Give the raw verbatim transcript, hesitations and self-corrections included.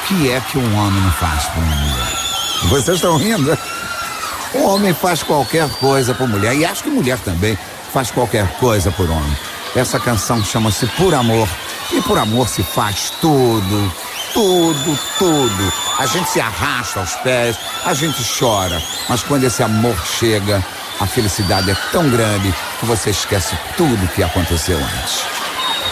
que é que um homem não faz por uma mulher? Vocês estão rindo? O homem faz qualquer coisa por mulher, e acho que mulher também faz qualquer coisa por homem. Essa canção chama-se Por Amor, e por amor se faz tudo, tudo, tudo. A gente se arrasta aos pés, a gente chora, mas quando esse amor chega, a felicidade é tão grande que você esquece tudo que aconteceu antes.